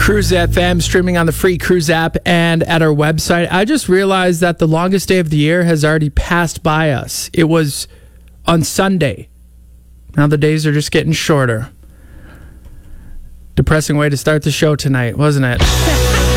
Cruise FM, streaming on the free Cruise app and at our website. I just realized that the longest day of the year has already passed by us. It was on Sunday. Now the days are just getting shorter. Depressing way to start the show tonight, wasn't it?